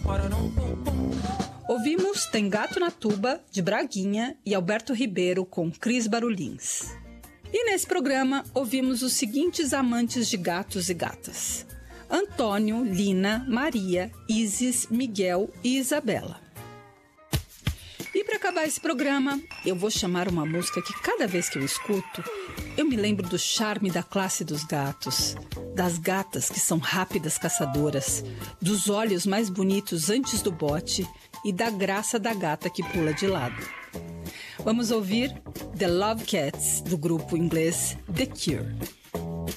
Ouvimos Tem Gato na Tuba, de Braguinha, e Alberto Ribeiro com Cris Barulhins. E nesse programa ouvimos os seguintes amantes de gatos e gatas: Antônio, Lina, Maria, Isis, Miguel e Isabela. E para acabar esse programa, eu vou chamar uma música que cada vez que eu escuto, eu me lembro do charme da classe dos gatos, das gatas que são rápidas caçadoras, dos olhos mais bonitos antes do bote e da graça da gata que pula de lado. Vamos ouvir The Love Cats, do grupo inglês The Cure.